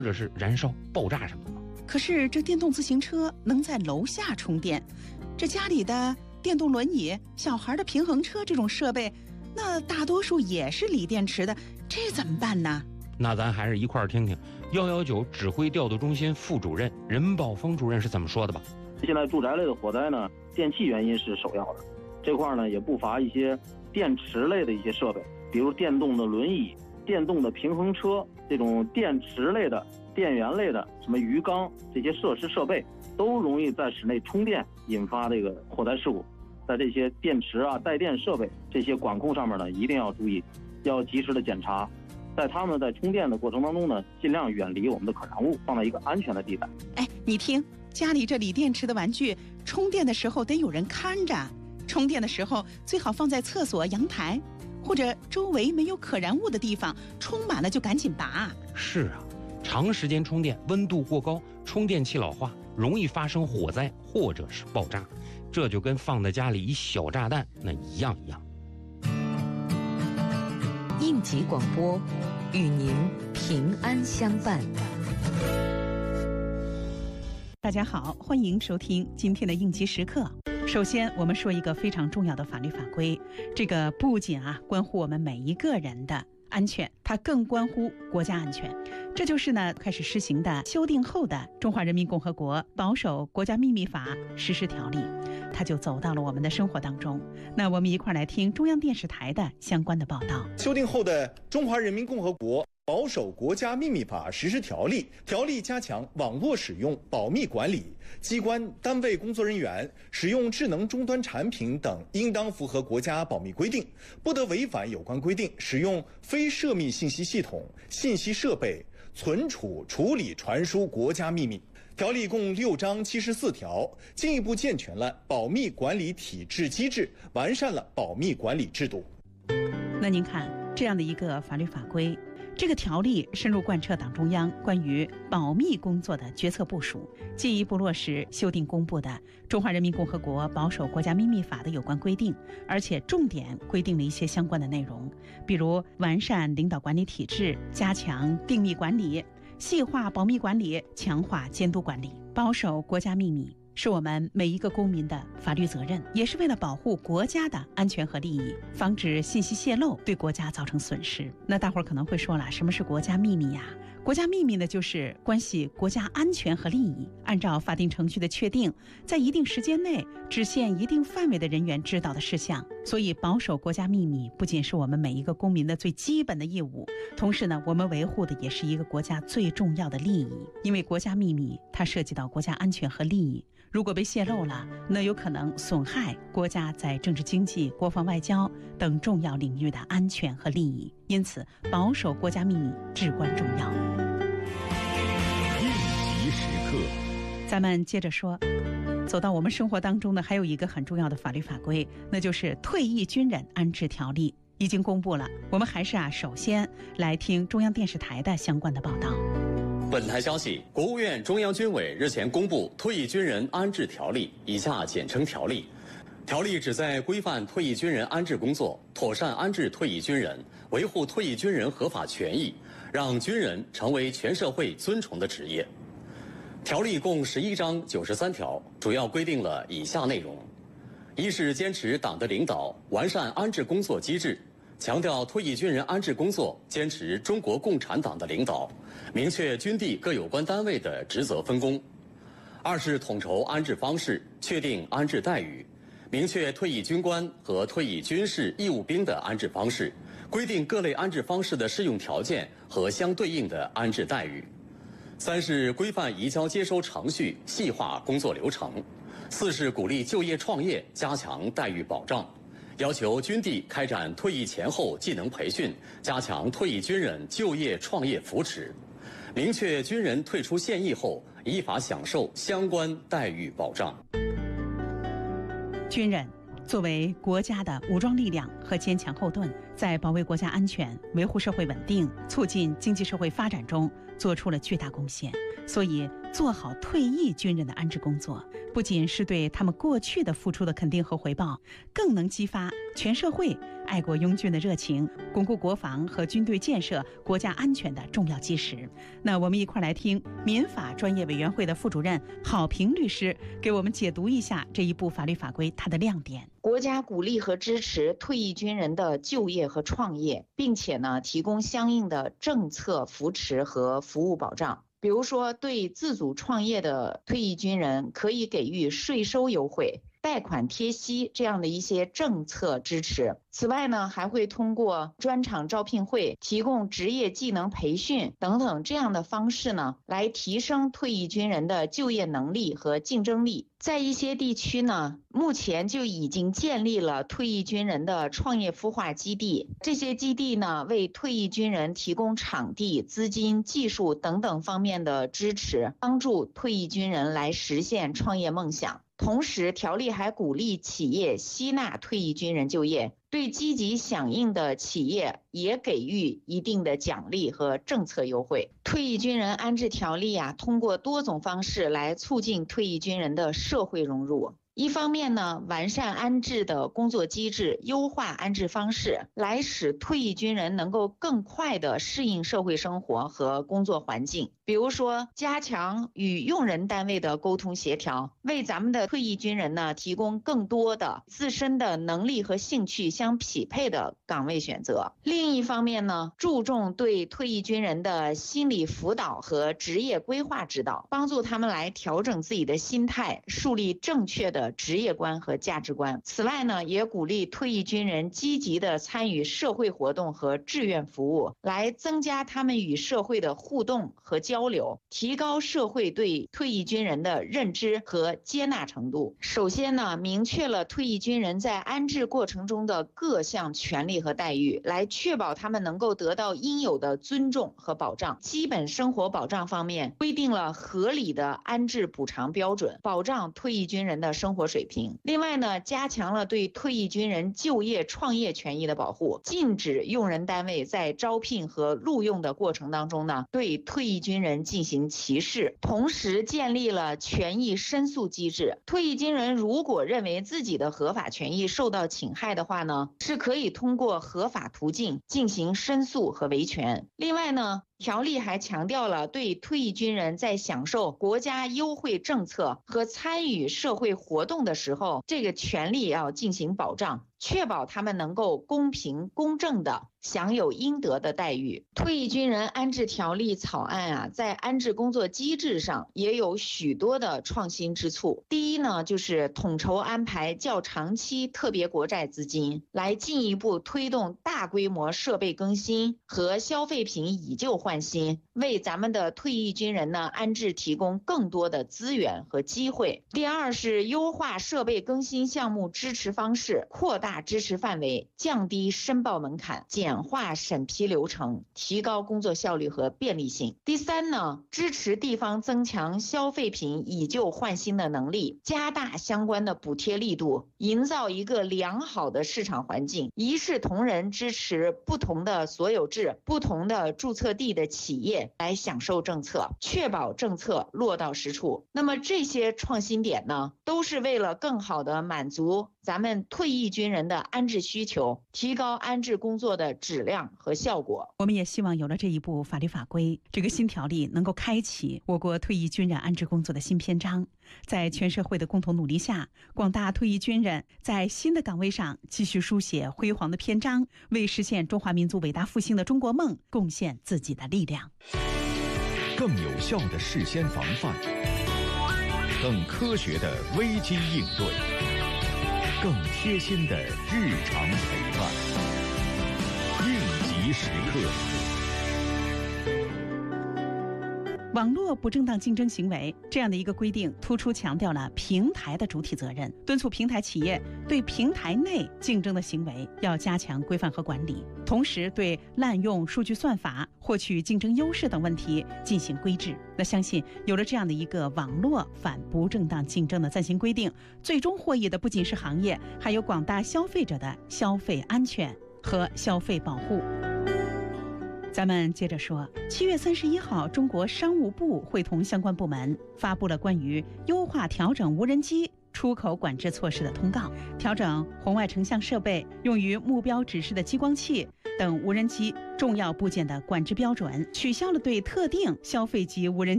或者是燃烧、爆炸什么的吗？ 可是这电动自行车能在楼下充电，这家里的电动轮椅、小孩的平衡车这种设备，那大多数也是锂电池的，这怎么办呢？ 那咱还是一块儿听听119指挥调度中心副主任任宝峰主任是怎么说的吧。 现在住宅类的火灾呢，电气原因是首要的，这块呢也不乏一些电池类的一些设备，比如电动的轮椅、电动的平衡车，这种电池类的、电源类的，什么鱼缸这些设施设备，都容易在室内充电引发这个火灾事故。在这些电池啊、带电设备这些管控上面呢，一定要注意，要及时的检查。在他们在充电的过程当中呢，尽量远离我们的可燃物，放在一个安全的地带。 哎，你听，家里这锂电池的玩具，充电的时候得有人看着，充电的时候最好放在厕所、阳台，或者周围没有可燃物的地方，充满了就赶紧拔。 是啊，长时间充电，温度过高，充电器老化，容易发生火灾或者是爆炸，这就跟放在家里一小炸弹那一样。 应急广播，与您平安相伴。 大家好，欢迎收听今天的应急时刻。首先，我们说一个非常重要的法律法规，这个不仅关乎我们每一个人的安全，它更关乎国家安全。这就是呢开始施行的修订后的《中华人民共和国保守国家秘密法实施条例》，它就走到了我们的生活当中。那我们一块来听中央电视台的相关的报道。 修订后的《中华人民共和国保守国家秘密法实施条例》加强网络使用保密管理，机关单位工作人员使用智能终端产品等应当符合国家保密规定，不得违反有关规定使用非涉密信息系统、信息设备存储、处理、传输国家秘密。条例共6章74条，进一步健全了保密管理体制机制，完善了保密管理制度。 那您看，这样的一个法律法规，这个条例深入贯彻党中央关于保密工作的决策部署，进一步落实修订公布的《中华人民共和国保守国家秘密法》的有关规定，而且重点规定了一些相关的内容，比如完善领导管理体制，加强定密管理，细化保密管理，强化监督管理。保守国家秘密是我们每一个公民的法律责任，也是为了保护国家的安全和利益，防止信息泄露对国家造成损失。那大伙儿可能会说了，什么是国家秘密呀？国家秘密呢，就是关系国家安全和利益，按照法定程序的确定，在一定时间内只限一定范围的人员知道的事项。所以保守国家秘密不仅是我们每一个公民的最基本的义务，同时呢，我们维护的也是一个国家最重要的利益。因为国家秘密它涉及到国家安全和利益，如果被泄露了，那有可能损害国家在政治经济、国防外交等重要领域的安全和利益，因此保守国家秘密至关重要。 应急时刻， 咱们接着说，走到我们生活当中呢，还有一个很重要的法律法规，那就是退役军人安置条例，已经公布了。我们还是首先来听中央电视台的相关的报道。 本台消息，国务院中央军委日前公布《退役军人安置条例》，以下简称条例。条例旨在规范退役军人安置工作，妥善安置退役军人，维护退役军人合法权益，让军人成为全社会尊崇的职业。条例共11章93条，主要规定了以下内容：一是坚持党的领导，完善安置工作机制，强调退役军人安置工作坚持中国共产党的领导，明确军地各有关单位的职责分工；二是统筹安置方式，确定安置待遇，明确退役军官和退役军事义务兵的安置方式，规定各类安置方式的适用条件和相对应的安置待遇；三是规范移交接收程序，细化工作流程；四是鼓励就业创业，加强待遇保障。要求军地开展退役前后技能培训，加强退役军人就业创业扶持，明确军人退出现役后依法享受相关待遇保障。 军人作为国家的武装力量和坚强后盾， 在保卫国家安全、维护社会稳定、促进经济社会发展中做出了巨大贡献。所以，做好退役军人的安置工作，不仅是对他们过去的付出的肯定和回报，更能激发全社会爱国拥军的热情，巩固国防和军队建设、国家安全的重要基石。那我们一块来听民法专业委员会的副主任郝平律师给我们解读一下这一部法律法规它的亮点。 国家鼓励和支持退役军人的就业和创业，并且呢，提供相应的政策扶持和服务保障。比如说，对自主创业的退役军人可以给予税收优惠、贷款贴息这样的一些政策支持。此外呢，还会通过专场招聘会、提供职业技能培训等等这样的方式呢，来提升退役军人的就业能力和竞争力。在一些地区呢，目前就已经建立了退役军人的创业孵化基地。这些基地呢，为退役军人提供场地、资金、技术等等方面的支持，帮助退役军人来实现创业梦想。同时，条例还鼓励企业吸纳退役军人就业，对积极响应的企业也给予一定的奖励和政策优惠。退役军人安置条例通过多种方式来促进退役军人的社会融入。一方面呢，完善安置的工作机制，优化安置方式，来使退役军人能够更快地适应社会生活和工作环境。比如说，加强与用人单位的沟通协调，为咱们的退役军人呢提供更多的自身的能力和兴趣相匹配的岗位选择。另一方面呢，注重对退役军人的心理辅导和职业规划指导，帮助他们来调整自己的心态，树立正确的职业观和价值观。此外呢，也鼓励退役军人积极的参与社会活动和志愿服务，来增加他们与社会的互动和交流，提高社会对退役军人的认知和接纳程度。首先呢，明确了退役军人在安置过程中的各项权利和待遇，来确保他们能够得到应有的尊重和保障。基本生活保障方面，规定了合理的安置补偿标准，保障退役军人的生活水平。另外呢，加强了对退役军人就业创业权益的保护，禁止用人单位在招聘和录用的过程当中呢，对退役军人进行歧视。同时建立了权益申诉机制，退役军人如果认为自己的合法权益受到侵害的话呢，是可以通过合法途径进行申诉和维权。另外呢，条例还强调了对退役军人在享受国家优惠政策和参与社会活动的时候，这个权利要进行保障，确保他们能够公平公正地享有应得的待遇。退役军人安置条例草案在安置工作机制上也有许多的创新之处。第一呢，就是统筹安排较长期特别国债资金，来进一步推动大规模设备更新和消费品以旧换新，为咱们的退役军人呢安置提供更多的资源和机会。第二是优化设备更新项目支持方式，扩大支持范围，降低申报门槛，简化审批流程，提高工作效率和便利性。第三呢，支持地方增强消费品以旧换新的能力，加大相关的补贴力度，营造一个良好的市场环境，一视同仁支持不同的所有制、不同的注册地的企业来享受政策，确保政策落到实处。那么这些创新点呢，都是为了更好的满足咱们退役军人的安置需求，提高安置工作的质量和效果。 我们也希望有了这一部法律法规，这个新条例能够开启我国退役军人安置工作的新篇章。在全社会的共同努力下，广大退役军人在新的岗位上继续书写辉煌的篇章，为实现中华民族伟大复兴的中国梦贡献自己的力量。 更有效的事先防范，更科学的危机应对，更贴心的日常陪伴，应急时刻。 网络不正当竞争行为这样的一个规定，突出强调了平台的主体责任，敦促平台企业对平台内竞争的行为要加强规范和管理，同时对滥用数据算法、获取竞争优势等问题进行规制。那相信有了这样的一个网络反不正当竞争的暂行规定，最终获益的不仅是行业，还有广大消费者的消费安全和消费保护。咱们接着说，7月31号，中国商务部会同相关部门发布了关于优化调整无人机出口管制措施的通告，调整红外成像设备用于目标指示的激光器等无人机重要部件的管制标准，取消了对特定消费级无人机